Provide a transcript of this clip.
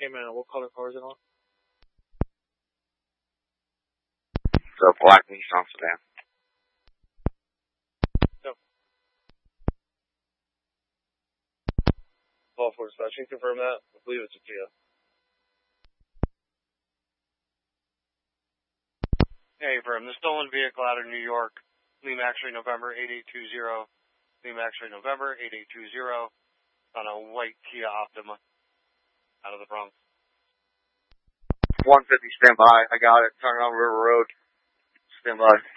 Hey man, what color car is it on? It's a black Nissan sedan. Yep. Call for inspection, confirm that. I believe it's a Kia. Hey, firm. The stolen vehicle out of New York, Lima X-ray November 8820. Lima X-ray November 8820 on a white Kia Optima out of the Bronx. 150, stand by. I got it. Turn on River Road. Stand by.